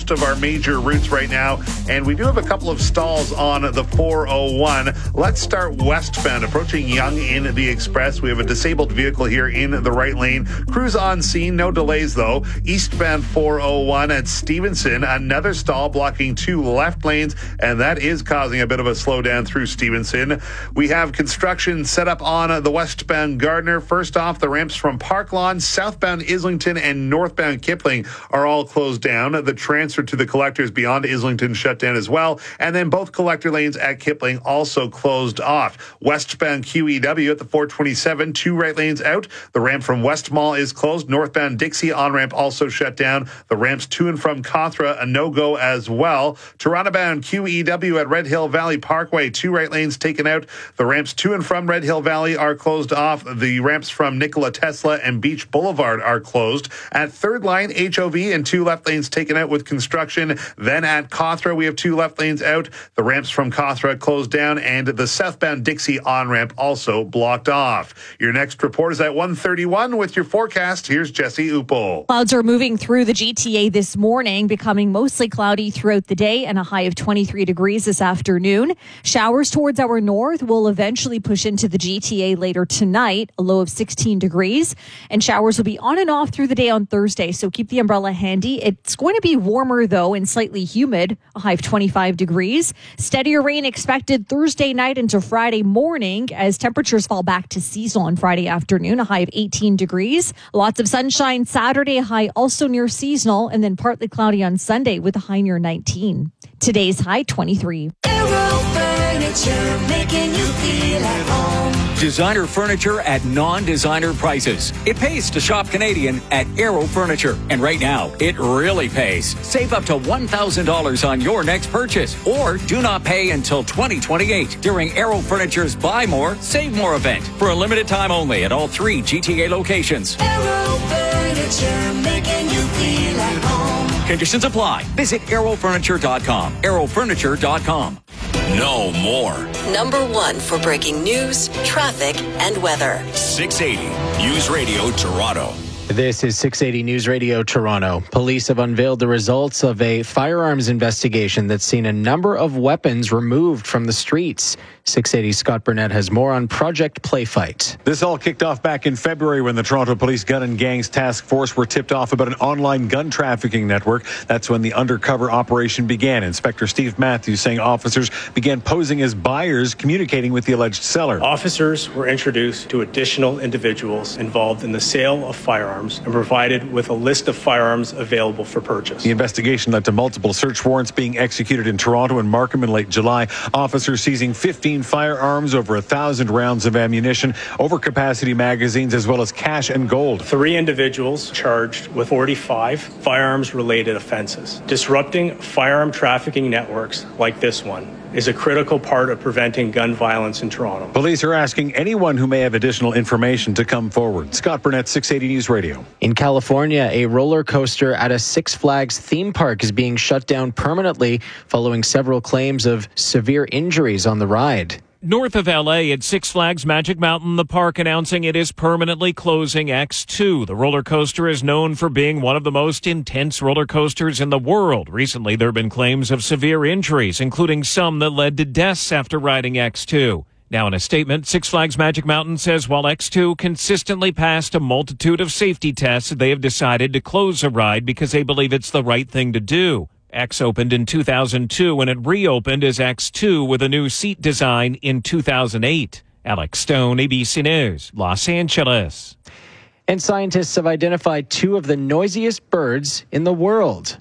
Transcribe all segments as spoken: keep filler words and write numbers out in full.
most of our major routes right now, and we do have a couple of stalls on the four oh one. Let's start westbound, approaching Yonge in the Express. We have a disabled vehicle here in the right lane. Crews on scene, no delays though. Eastbound four oh one at Stevenson, another stall blocking two left lanes, and that is causing a bit of a slowdown through Stevenson. We have construction set up on the westbound Gardner. First off, the ramps from Park Lawn, southbound Islington, and northbound Kipling are all closed down. The transfer to the collectors beyond Islington shut down as well, and then both collector lanes at Kipling also closed off. Westbound Q E W at the four twenty-seven, two right lanes out. The ramp from West Mall is closed. Northbound Dixie on-ramp also shut down. The ramps to and from Cawthra, a no-go as well. Toronto-bound Q E W at Red Hill Valley Parkway, two right lanes taken out. The ramps to and from Red Hill Valley are closed off. The ramps from Nikola Tesla and Beach Boulevard are closed. At Third Line, H O V and two left lanes taken out with construction. Then at Cawthra, we have two left lanes out. The ramps from Cawthra closed down, and the southbound Dixie on-ramp also blocked off. Your next report is at one thirty-one with your forecast. Here's Jesse Upel. Clouds are moving through the G T A this morning, becoming mostly cloudy throughout the day and a high of twenty-three degrees this afternoon. Showers towards our north will eventually push into the G T A later tonight, a low of sixteen degrees. And showers will be on and off through the day on Thursday, so keep the umbrella handy. It's going to be warmer, though, and slightly humid, a high of twenty-five degrees. Steadier rain expected Thursday night into Friday morning as temperatures fall back to seasonal on Friday afternoon, a high of eighteen degrees. Lots of sunshine Saturday, a high also near seasonal, and then partly cloudy on Sunday with a high near nineteen. Today's high, twenty-three. Aero Furniture, making you feel at home. Designer furniture at non-designer prices. It pays to shop Canadian at Aero Furniture. And right now, it really pays. Save up to one thousand dollars on your next purchase, or do not pay until twenty twenty-eight during Aero Furniture's Buy More, Save More event for a limited time only at all three G T A locations. Aero Furniture, making you feel at home. Conditions apply. Visit aero furniture dot com. aero furniture dot com. No more. Number one for breaking news, traffic, and weather. six eighty News Radio Toronto. This is six eighty News Radio Toronto. Police have unveiled the results of a firearms investigation that's seen a number of weapons removed from the streets. six eighty Scott Burnett has more on Project Playfight. This all kicked off back in February when the Toronto Police Gun and Gangs Task Force were tipped off about an online gun trafficking network. That's when the undercover operation began. Inspector Steve Matthews saying officers began posing as buyers, communicating with the alleged seller. Officers were introduced to additional individuals involved in the sale of firearms and provided with a list of firearms available for purchase. The investigation led to multiple search warrants being executed in Toronto and Markham in late July. Officers seizing fifteen firearms, over a thousand rounds of ammunition, overcapacity magazines, as well as cash and gold. Three individuals charged with forty-five firearms-related offenses. Disrupting firearm trafficking networks like this one is a critical part of preventing gun violence in Toronto. Police are asking anyone who may have additional information to come forward. Scott Burnett, six eighty News Radio. In California, a roller coaster at a Six Flags theme park is being shut down permanently following several claims of severe injuries on the ride. North of L A at Six Flags Magic Mountain, the park announcing it is permanently closing X two. The roller coaster is known for being one of the most intense roller coasters in the world. Recently, there have been claims of severe injuries, including some that led to deaths after riding X two. Now, in a statement, Six Flags Magic Mountain says while X two consistently passed a multitude of safety tests, they have decided to close the ride because they believe it's the right thing to do. X opened in two thousand two and it reopened as X two with a new seat design in two thousand eight. Alex Stone, A B C News, Los Angeles. And scientists have identified two of the noisiest birds in the world.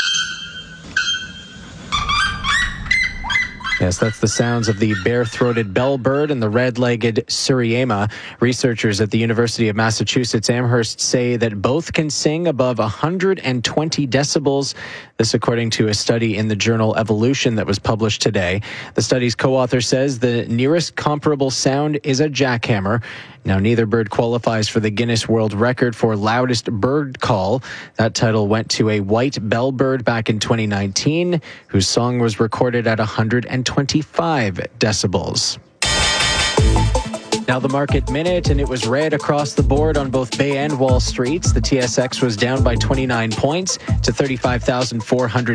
Yes, that's the sounds of the bare-throated bellbird and the red-legged Suriema. Researchers at the University of Massachusetts Amherst say that both can sing above one hundred twenty decibels. This according to a study in the journal Evolution that was published today. The study's co-author says the nearest comparable sound is a jackhammer. Now, neither bird qualifies for the Guinness World Record for loudest bird call. That title went to a white bellbird back in twenty nineteen, whose song was recorded at one hundred twenty-five decibels. Now the market minute, and it was red across the board on both Bay and Wall Streets. The T S X was down by twenty-nine points to thirty-five thousand four hundred